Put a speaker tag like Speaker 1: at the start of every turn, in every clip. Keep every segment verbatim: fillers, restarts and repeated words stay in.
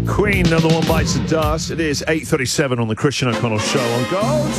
Speaker 1: Queen, another one bites the dust. It is eight thirty-seven on the Christian O'Connell Show on Gold.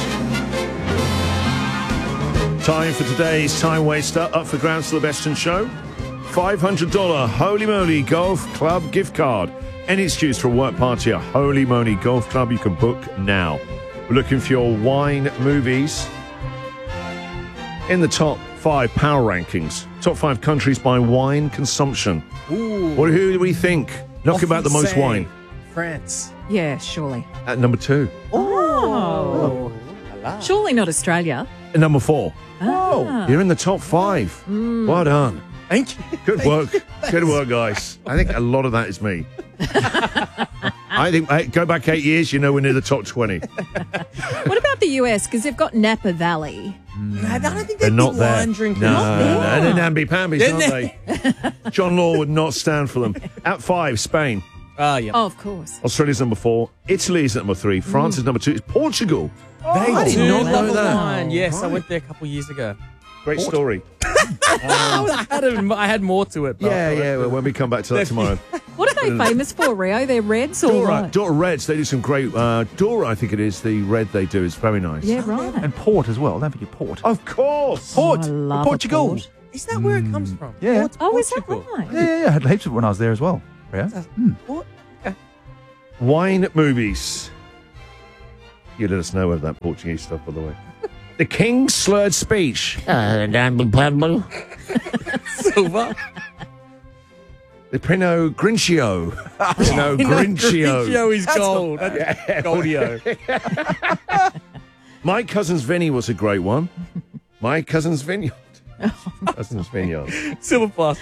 Speaker 1: Time for today's Time Waster. Up for grabs to the Best in Show. five hundred dollars Holy Moly Golf Club gift card. Any excuse for a work party at Holy Moly Golf Club you can book now. We're looking for your wine movies in the top five power rankings. Top five countries by wine consumption.
Speaker 2: Ooh.
Speaker 1: What, who do we think? Knock
Speaker 2: Often
Speaker 1: about the most
Speaker 2: say
Speaker 1: wine.
Speaker 2: France.
Speaker 3: Yeah, surely.
Speaker 1: At number two.
Speaker 3: Oh.
Speaker 2: Oh.
Speaker 3: Surely not Australia.
Speaker 1: At number four.
Speaker 3: Ah.
Speaker 1: You're in the top five.
Speaker 3: Mm.
Speaker 1: Well done.
Speaker 2: Thank you.
Speaker 1: Good
Speaker 2: Thank
Speaker 1: work.
Speaker 2: you.
Speaker 1: Good work, guys. I think a lot of that is me. I think, hey, go back eight years, you know we're near the top twenty.
Speaker 3: What about the U S? Because they've got Napa Valley.
Speaker 2: No, I don't think
Speaker 1: They're
Speaker 2: they're
Speaker 1: not
Speaker 2: big
Speaker 1: there.
Speaker 2: wine drinkers.
Speaker 1: No,
Speaker 3: Not there.
Speaker 1: no, they're namby-pambies,
Speaker 2: Didn't
Speaker 1: aren't they? John Law would not stand for them. At five, Spain.
Speaker 2: Ah, yeah.
Speaker 3: Oh, of course.
Speaker 1: Australia's number four. Italy's at number three. France is number two. It's Portugal.
Speaker 2: They
Speaker 1: I did
Speaker 2: do
Speaker 1: not
Speaker 2: love
Speaker 1: know
Speaker 2: a
Speaker 1: that.
Speaker 2: wine. Yes, I
Speaker 1: Right.
Speaker 2: went there a couple years ago.
Speaker 1: Great story.
Speaker 2: I, had a, I had more to it. but-
Speaker 1: Yeah, yeah. Well, when we come back to that tomorrow.
Speaker 3: What are they famous for, Rio? They're Reds or
Speaker 1: Dora,
Speaker 3: what?
Speaker 1: Dora Reds, they do some great... Uh, Dora, I think it is, the red they do is very nice.
Speaker 3: Yeah, right.
Speaker 4: And port as well. Don't forget port.
Speaker 1: Of course.
Speaker 3: Oh, I love a
Speaker 4: Portugal.
Speaker 3: port.
Speaker 2: Is that where it comes from?
Speaker 4: Yeah.
Speaker 2: Port-
Speaker 3: Oh, is that
Speaker 2: Portugal.
Speaker 3: right?
Speaker 4: Yeah, yeah, yeah. I had heaps of it when I was there as well. Yeah.
Speaker 2: What?
Speaker 1: Wine movies. You let us know of that Portuguese stuff, by the way. The King's Slurred Speech.
Speaker 2: Silver.
Speaker 1: The Pinot Grincio. Pinot Grincio.
Speaker 2: Grincio is gold. That's
Speaker 1: Yeah.
Speaker 2: Goldio.
Speaker 1: My Cousin's Vinny was a great one. My Cousin's Vineyard. Cousin's Vineyard.
Speaker 2: Silver plus.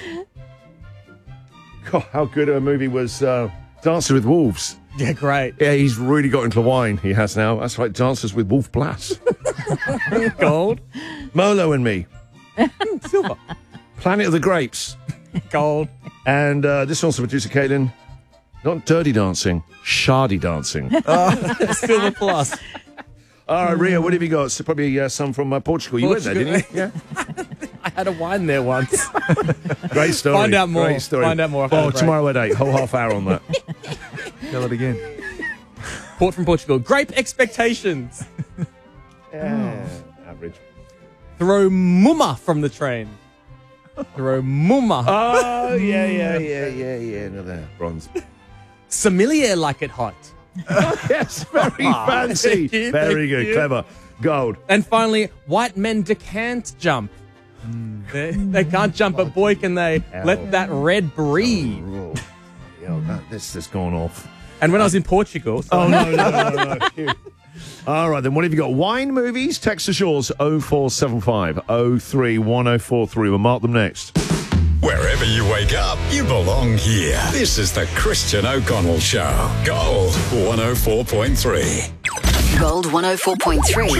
Speaker 1: God, how good a movie was uh, Dancer with Wolves.
Speaker 2: Yeah, great.
Speaker 1: Yeah, he's really got into wine, he has now. That's right, Dancers with Wolf Blass.
Speaker 2: Gold.
Speaker 1: Molo and Me.
Speaker 2: Silver.
Speaker 1: Planet of the Grapes.
Speaker 2: Gold.
Speaker 1: And uh, this one's for producer Caitlin. Not Dirty Dancing, Shardy Dancing.
Speaker 2: Silver plus.
Speaker 1: All right, Ria, what have you got? So probably uh, some from uh, Portugal. You went there, didn't you? Yeah.
Speaker 2: I had a wine there once.
Speaker 1: Great story.
Speaker 2: Find out more.
Speaker 1: Great story.
Speaker 2: Find out more after
Speaker 1: Well,
Speaker 2: the break.
Speaker 1: tomorrow at eight. Whole half hour on that.
Speaker 4: Tell it again.
Speaker 2: Port from Portugal. Grape expectations.
Speaker 1: Yeah, average.
Speaker 2: Throw mumma from the train. Throw mumma.
Speaker 1: Oh, yeah, yeah, yeah, yeah, yeah. No, there. Bronze.
Speaker 2: Sommelier like it hot.
Speaker 1: Yes, very fancy.
Speaker 2: Thank you,
Speaker 1: Very
Speaker 2: thank
Speaker 1: good.
Speaker 2: you.
Speaker 1: Clever. Gold.
Speaker 2: And finally, white men decant jump. They, they can't jump, but boy, can they
Speaker 1: Ow.
Speaker 2: let that red breathe.
Speaker 1: Oh, yeah, that, this has gone off.
Speaker 2: And when I was in Portugal, so
Speaker 1: Oh, no, no, no, no, no. All right, then what have you got? Wine movies? Text us yours oh four seven five oh three one oh four three. We'll mark them next.
Speaker 5: Wherever you wake up, you belong here. This is the Christian O'Connell Show. Gold one oh four point three.
Speaker 6: Gold one oh four point three.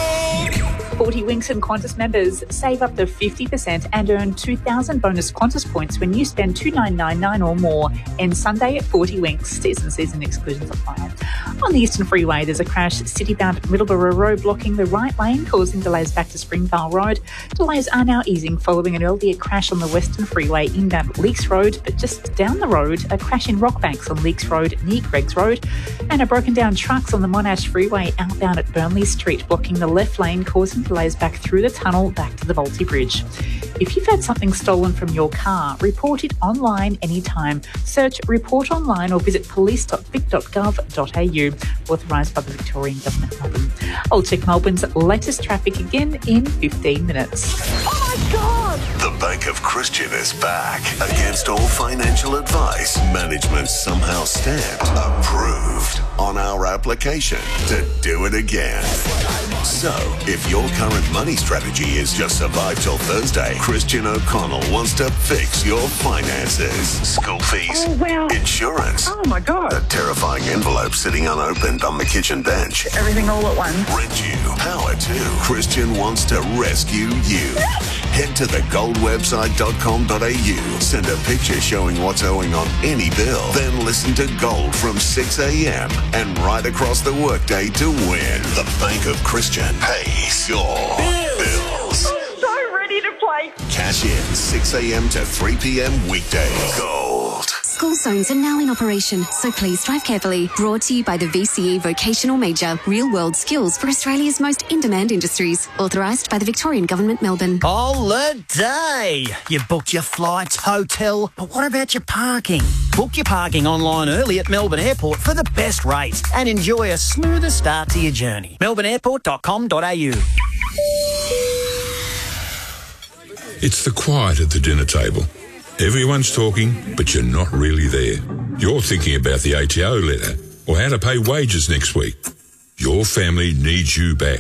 Speaker 7: forty Winks and Qantas members save up to fifty percent and earn two thousand bonus Qantas points when you spend two thousand nine hundred ninety-nine dollars or more. End Sunday at forty Winks. T's and C's and exclusions apply. On the Eastern Freeway, there's a crash city-bound Middleborough Road blocking the right lane, causing delays back to Springvale Road. Delays are now easing following an earlier crash on the Western Freeway inbound Leaks Road, but just down the road, a crash in Rockbanks on Leaks Road near Greggs Road, and a broken down trucks on the Monash Freeway outbound at Burnley Street, blocking the left lane, causing delays back through the tunnel back to the Volty Bridge. If you've had something stolen from your car, report it online anytime. Search Report Online or visit police dot vic dot gov dot a u, authorised by the Victorian Government, Melbourne. I'll check Melbourne's latest traffic again in fifteen minutes.
Speaker 6: Oh my God!
Speaker 8: The Bank of Christian is back. Against all financial advice, management somehow stamped approved on our application to do it again. So, if your current money strategy is just survive till Thursday, Christian O'Connell wants to fix your finances. School fees,
Speaker 9: Oh, wow.
Speaker 8: insurance,
Speaker 9: Oh, my God.
Speaker 8: a terrifying envelope sitting unopened on the kitchen bench.
Speaker 9: Everything all at once.
Speaker 8: Rent you, power two. Christian wants to rescue you. Head to the gold website dot com dot a u. Send a picture showing what's owing on any bill. Then listen to Gold from six a.m. and right across the workday to win. The Bank of Christian pays your bills.
Speaker 9: So ready to play.
Speaker 8: Cash in six a.m. to three p.m. weekdays. Gold.
Speaker 6: School zones are now in operation, so please drive carefully. Brought to you by the V C E Vocational Major, real-world skills for Australia's most in-demand industries. Authorised by the Victorian Government, Melbourne.
Speaker 9: Holiday! You booked your flights, hotel, but what about your parking? Book your parking online early at Melbourne Airport for the best rates and enjoy a smoother start to your journey. melbourne airport dot com dot a u.
Speaker 10: It's the quiet at the dinner table. Everyone's talking, but you're not really there. You're thinking about the A T O letter or how to pay wages next week. Your family needs you back.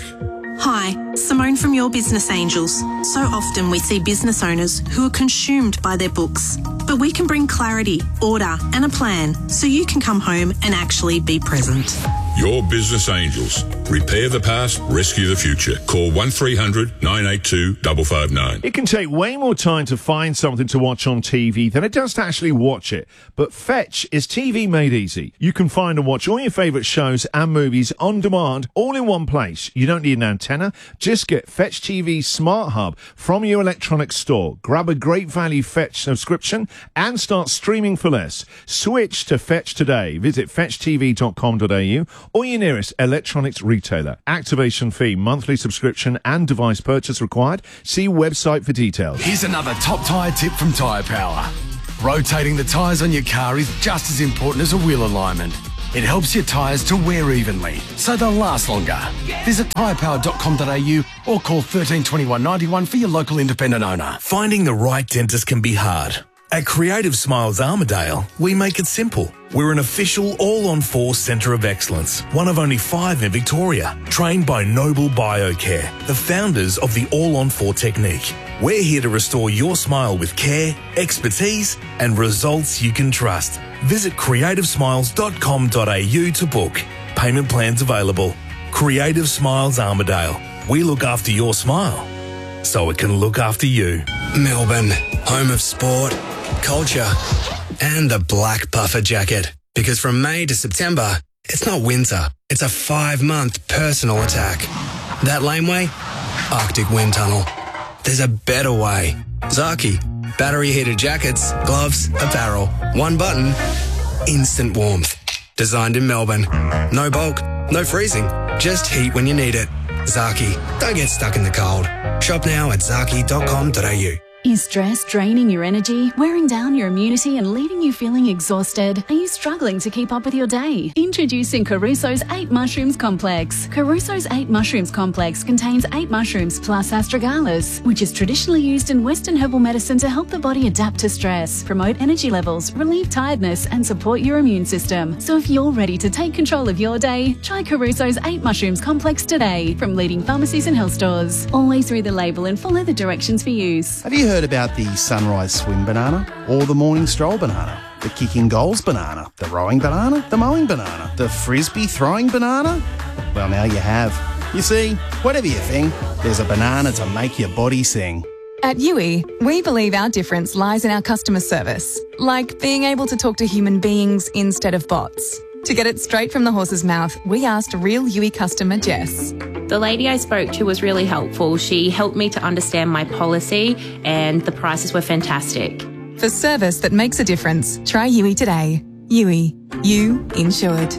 Speaker 11: Hi, Simone from Your Business Angels. So often we see business owners who are consumed by their books. But we can bring clarity, order and a plan so you can come home and actually be present.
Speaker 10: Your Business Angels. Repair the past, rescue the future. Call one three hundred nine eight two five five nine.
Speaker 1: It can take way more time to find something to watch on T V than it does to actually watch it. But Fetch is T V made easy. You can find and watch all your favourite shows and movies on demand all in one place. You don't need an antenna. Just get Fetch T V Smart Hub from your electronics store. Grab a great value Fetch subscription and start streaming for less. Switch to Fetch today. Visit fetch t v dot com dot a u or your nearest electronics retailer. Activation fee, monthly subscription and device purchase required. See website for details.
Speaker 12: Here's another top tyre tip from Tyre Power. Rotating the tyres on your car is just as important as a wheel alignment. It helps your tyres to wear evenly, so they'll last longer. Visit tyre power dot com dot a u or call thirteen twenty-one ninety-one for your local independent owner.
Speaker 13: Finding the right dentist can be hard. At Creative Smiles Armidale, we make it simple. We're an official all-on-four centre of excellence, one of only five in Victoria, trained by Noble Biocare, the founders of the all-on-four technique. We're here to restore your smile with care, expertise and results you can trust. Visit creative smiles dot com dot a u to book. Payment plans available. Creative Smiles Armidale. We look after your smile so it can look after you.
Speaker 14: Melbourne, home of sport, culture and the black puffer jacket. Because from May to September, it's not winter. It's a five-month personal attack. That laneway? Arctic Wind Tunnel. There's a better way. Zaki. Battery-heated jackets, gloves, apparel. One button. Instant warmth. Designed in Melbourne. No bulk, no freezing. Just heat when you need it. Zaki. Don't get stuck in the cold. Shop now at zaki dot com dot a u.
Speaker 15: Is stress draining your energy, wearing down your immunity and leaving you feeling exhausted? Are you struggling to keep up with your day? Introducing Caruso's eight Mushrooms Complex. Caruso's eight Mushrooms Complex contains eight mushrooms plus astragalus, which is traditionally used in Western herbal medicine to help the body adapt to stress, promote energy levels, relieve tiredness and support your immune system. So if you're ready to take control of your day, try Caruso's eight Mushrooms Complex today from leading pharmacies and health stores. Always read the label and follow the directions for use.
Speaker 16: Have you heard about the sunrise swim banana or the morning stroll banana, the kicking goals banana, the rowing banana, the mowing banana, the frisbee throwing banana? Well, now you have. You see, whatever you think, there's a banana to make your body sing.
Speaker 17: At U I, we believe our difference lies in our customer service, like being able to talk to human beings instead of bots. To get it straight from the horse's mouth, we asked real U I customer Jess.
Speaker 18: The lady I spoke to was really helpful. She helped me to understand my policy and the prices were fantastic.
Speaker 17: For service that makes a difference, try U I today. U I. You insured.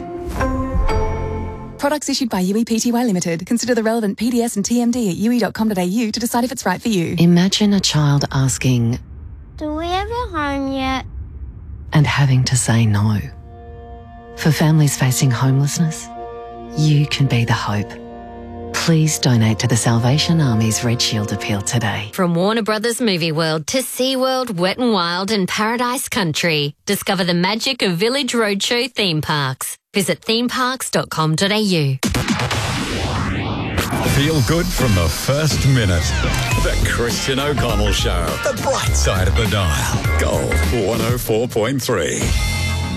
Speaker 17: Products issued by U I Pty Limited. Consider the relevant P D S and T M D at u i dot com dot a u to decide if it's right for you.
Speaker 19: Imagine a child asking,
Speaker 20: "Do we have a home yet?"
Speaker 19: and having to say no. For families facing homelessness, you can be the hope. Please donate to the Salvation Army's Red Shield Appeal today.
Speaker 21: From Warner Brothers Movie World to SeaWorld, Wet n Wild and Paradise Country. Discover the magic of Village Roadshow theme parks. Visit theme parks dot com dot a u.
Speaker 5: Feel good from the first minute. The Christian O'Connell Show. The bright side of the dial. Gold one oh four point three.